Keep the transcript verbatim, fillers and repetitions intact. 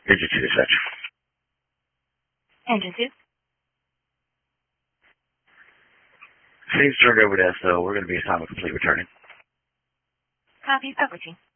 Engine two dispatch. Engine two. Scene's turned over to us, though. We're going to be assigned with complete returning. Copy, approaching.